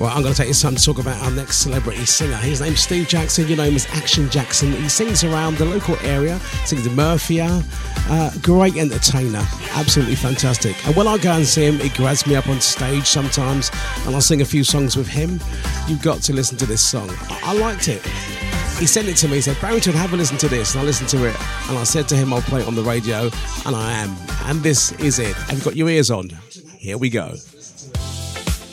I'm going to take this time to talk about our next celebrity singer. His name's Steve Jackson. You know him as Action Jackson. He sings around the local area, sings in Murphia. Great entertainer, absolutely fantastic. And when I go and see him, he grabs me up on stage sometimes, and I'll sing a few songs with him. You've got to listen to this song. I liked it. He sent it to me. He said, "Barrington, have a listen to this." And I listened to it, and I said to him, "I'll play it on the radio," and I am. And this is it. Have you got your ears on? Here we go.